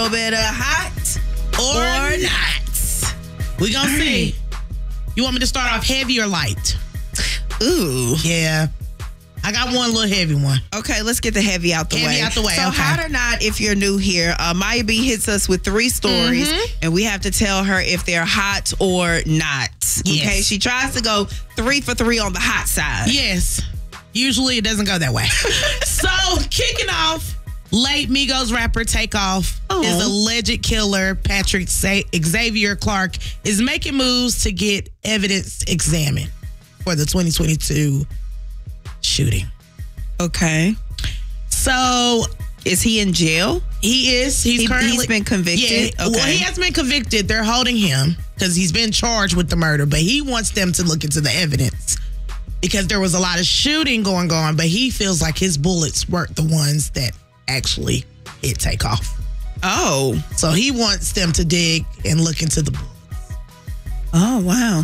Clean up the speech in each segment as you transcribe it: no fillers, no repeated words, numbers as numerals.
know better, hot or not. We gonna see. You want me to start off heavy or light? Ooh. Yeah. I got one little heavy one. Okay, let's get the heavy out the way. Heavy out the way, So okay. hot or not, if you're new here, Maya B hits us with 3 stories, and we have to tell her if they're hot or not. Yes. Okay, she tries to go 3 for 3 on the hot side. Yes. Usually it doesn't go that way. So, kicking off, late Migos rapper Takeoff, his alleged killer, Patrick Xavier Clark, is making moves to get evidence examined for the 2022 shooting. Okay. So, is he in jail? He is. He's currently... He's been convicted? Yeah. Okay. Well, he has been convicted. They're holding him because he's been charged with the murder, but he wants them to look into the evidence because there was a lot of shooting going on, but he feels like his bullets weren't the ones that actually hit Takeoff. Oh. So he wants them to dig and look into the bullets. Oh, wow.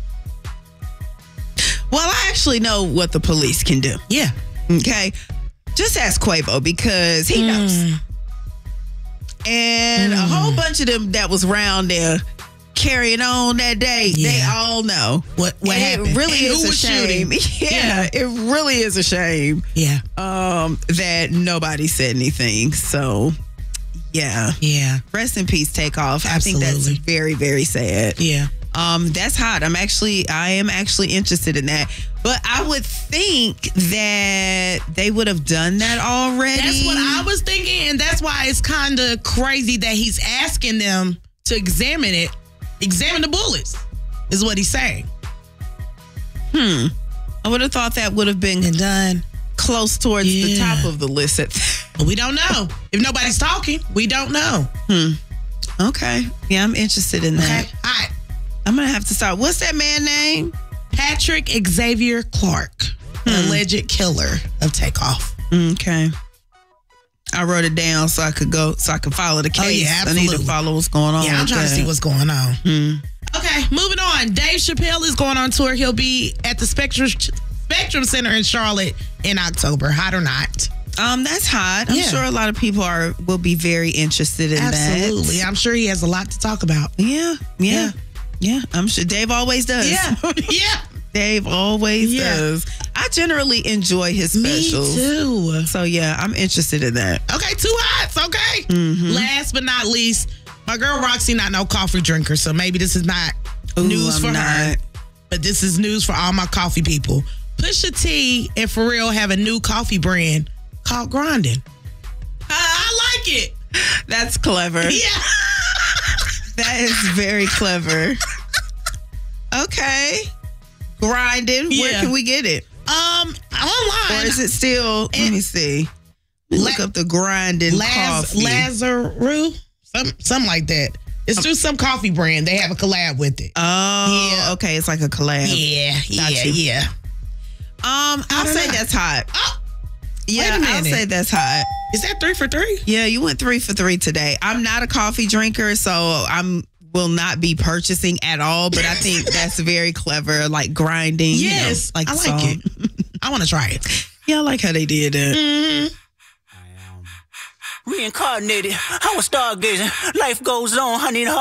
Well, I actually know what the police can do. Yeah. Okay. Just ask Quavo because he knows. And a whole bunch of them that was around there carrying on that day, they all know. What happened. It really and is who a was shame. shooting. Yeah, it really is a shame. Yeah. That nobody said anything. So, yeah. Yeah. Rest in peace, Takeoff. Absolutely. I think that's very, very sad. Yeah. That's hot. I am actually interested in that. But I would think that they would have done that already. That's what I was thinking, and that's why it's kind of crazy that he's asking them to examine it. Examine the bullets, is what he's saying. I would have thought that would have been done close towards the top of the list. We don't know. If nobody's talking, we don't know. Okay. Yeah, I'm interested in that. Okay. All right. I'm going to have to start. What's that man's name? Patrick Xavier Clark, the alleged killer of Takeoff. Okay. I wrote it down so I could follow the case. Oh, yeah, absolutely. I need to follow what's going on. Yeah, I'm trying to see what's going on. Okay, moving on. Dave Chappelle is going on tour. He'll be at the Spectrum Center in Charlotte in October. Hot or not? That's hot. I'm sure a lot of people will be very interested in that. Absolutely. I'm sure he has a lot to talk about. Yeah. I'm sure Dave always does. Yeah. Dave always does. I generally enjoy his specials. Me too. So yeah, I'm interested in that. Okay, 2 hots. Okay. Last but not least, my girl Roxy not no coffee drinker, so maybe this is not news for her. But this is news for all my coffee people. Pusha T and Pharrell have a new coffee brand called Grindin'. I like it. That's clever. Yeah. That is very clever. Okay. Grinding. Where can we get it? Online. Or is it still, let me see. Look up the Grinding coffee. Lazaroo? Something like that. It's through some coffee brand. They have a collab with it. Oh, Yeah. okay. It's like a collab. Yeah. I'll say that's hot. Oh, Yeah, wait a minute. I'll say that's hot. Is that 3 for 3? Yeah, you went 3 for 3 today. I'm not a coffee drinker, so will not be purchasing at all, but I think that's very clever, like grinding. Yes, like I like it. I want to try it. Yeah, I like how they did that. Mm-hmm. Reincarnated, I was stargazing. Life goes on, honey.